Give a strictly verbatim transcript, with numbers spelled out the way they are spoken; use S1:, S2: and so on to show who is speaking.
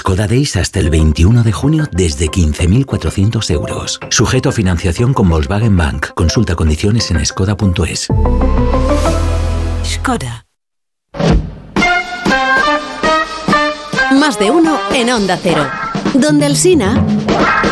S1: Skoda Days hasta el veintiuno de junio desde quince mil cuatrocientos euros. Sujeto a financiación con Volkswagen Bank. Consulta condiciones en skoda punto es.
S2: Skoda. Más de uno en Onda Cero. Donde Alsina